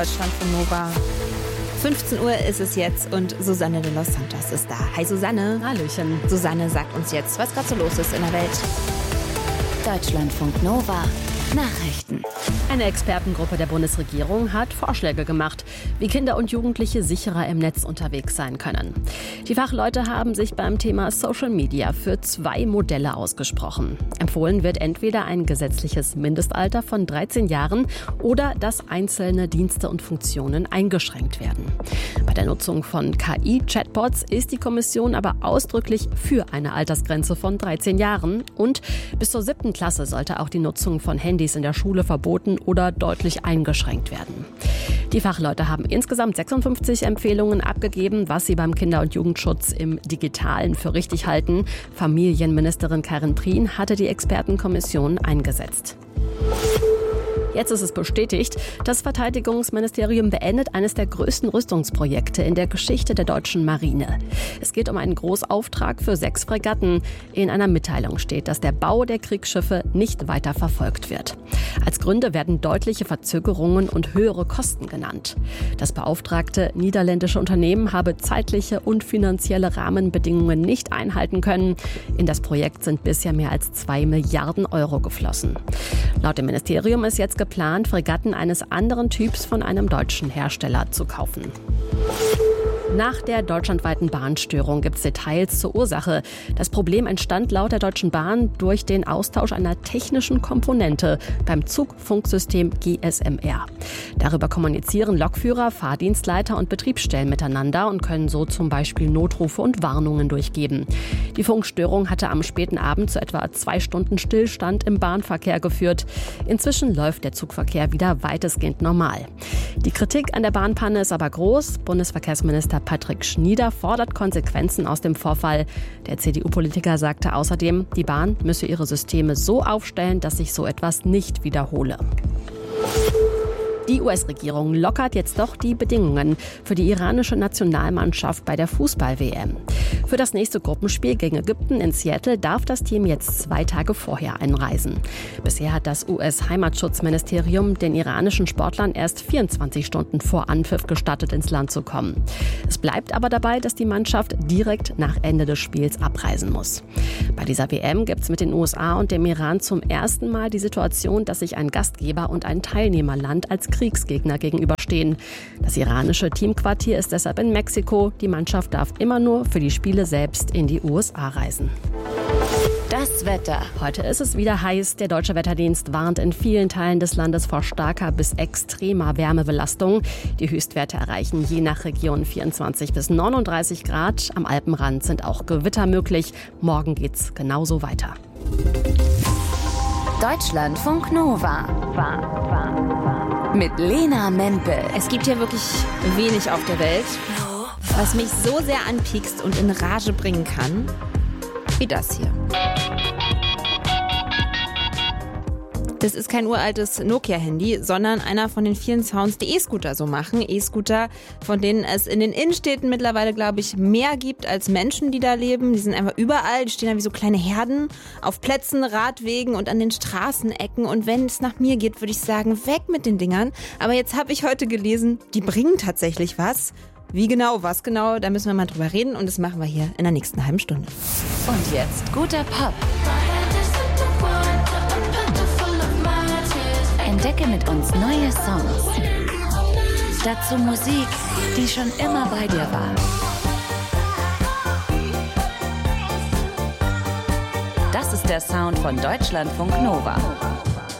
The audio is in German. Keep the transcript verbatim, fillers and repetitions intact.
Deutschland von Nova. fünfzehn Uhr ist es jetzt und Susanne de los Santos ist da. Hi Susanne. Hallöchen. Susanne sagt uns jetzt, was gerade so los ist in der Welt. Deutschlandfunk Nova. Nachrichten. Eine Expertengruppe der Bundesregierung hat Vorschläge gemacht, wie Kinder und Jugendliche sicherer im Netz unterwegs sein können. Die Fachleute haben sich beim Thema Social Media für zwei Modelle ausgesprochen. Empfohlen wird entweder ein gesetzliches Mindestalter von dreizehn Jahren oder dass einzelne Dienste und Funktionen eingeschränkt werden. Bei der Nutzung von K I-Chatbots ist die Kommission aber ausdrücklich für eine Altersgrenze von dreizehn Jahren und bis zur siebten Klasse sollte auch die Nutzung von Handys in der Schule verboten oder deutlich eingeschränkt werden. Die Fachleute haben insgesamt sechsundfünfzig Empfehlungen abgegeben, was sie beim Kinder- und Jugendschutz im Digitalen für richtig halten. Familienministerin Karin Prien hatte die Expertenkommission eingesetzt. Jetzt ist es bestätigt, das Verteidigungsministerium beendet eines der größten Rüstungsprojekte in der Geschichte der deutschen Marine. Es geht um einen Großauftrag für sechs Fregatten. In einer Mitteilung steht, dass der Bau der Kriegsschiffe nicht weiter verfolgt wird. Als Gründe werden deutliche Verzögerungen und höhere Kosten genannt. Das beauftragte niederländische Unternehmen habe zeitliche und finanzielle Rahmenbedingungen nicht einhalten können. In das Projekt sind bisher mehr als zwei Milliarden Euro geflossen. Laut dem Ministerium ist jetzt geplant, Fregatten eines anderen Typs von einem deutschen Hersteller zu kaufen. Nach der deutschlandweiten Bahnstörung gibt es Details zur Ursache. Das Problem entstand laut der Deutschen Bahn durch den Austausch einer technischen Komponente beim Zugfunksystem G S M R. Darüber kommunizieren Lokführer, Fahrdienstleiter und Betriebsstellen miteinander und können so zum Beispiel Notrufe und Warnungen durchgeben. Die Funkstörung hatte am späten Abend zu etwa zwei Stunden Stillstand im Bahnverkehr geführt. Inzwischen läuft der Zugverkehr wieder weitestgehend normal. Die Kritik an der Bahnpanne ist aber groß. Bundesverkehrsminister Patrick Schnieder fordert Konsequenzen aus dem Vorfall. Der C D U-Politiker sagte außerdem, die Bahn müsse ihre Systeme so aufstellen, dass sich so etwas nicht wiederhole. Die U S-Regierung lockert jetzt doch die Bedingungen für die iranische Nationalmannschaft bei der Fußball-W M. Für das nächste Gruppenspiel gegen Ägypten in Seattle darf das Team jetzt zwei Tage vorher einreisen. Bisher hat das U S-Heimatschutzministerium den iranischen Sportlern erst vierundzwanzig Stunden vor Anpfiff gestattet, ins Land zu kommen. Es bleibt aber dabei, dass die Mannschaft direkt nach Ende des Spiels abreisen muss. Bei dieser W M gibt es mit den U S A und dem Iran zum ersten Mal die Situation, dass sich ein Gastgeber und ein Teilnehmerland als Kriegsgegner gegenüberstehen. Das iranische Teamquartier ist deshalb in Mexiko. Die Mannschaft darf immer nur für die Spiele selbst in die U S A reisen. Das Wetter. Heute ist es wieder heiß. Der Deutsche Wetterdienst warnt in vielen Teilen des Landes vor starker bis extremer Wärmebelastung. Die Höchstwerte erreichen je nach Region vierundzwanzig bis neununddreißig Grad. Am Alpenrand sind auch Gewitter möglich. Morgen geht's genauso weiter. Deutschlandfunk Nova. Mit Lena Mempel. Es gibt ja wirklich wenig auf der Welt, was mich so sehr anpiekst und in Rage bringen kann, wie das hier. Das ist kein uraltes Nokia-Handy, sondern einer von den vielen Sounds, die E-Scooter so machen. E-Scooter, von denen es in den Innenstädten mittlerweile, glaube ich, mehr gibt als Menschen, die da leben. Die sind einfach überall, die stehen da wie so kleine Herden auf Plätzen, Radwegen und an den Straßenecken. Und wenn es nach mir geht, würde ich sagen, weg mit den Dingern. Aber jetzt habe ich heute gelesen, die bringen tatsächlich was. Wie genau, was genau, da müssen wir mal drüber reden. Und das machen wir hier in der nächsten halben Stunde. Und jetzt guter Pop. Entdecke mit uns neue Songs. Dazu Musik, die schon immer bei dir war. Das ist der Sound von Deutschlandfunk Nova.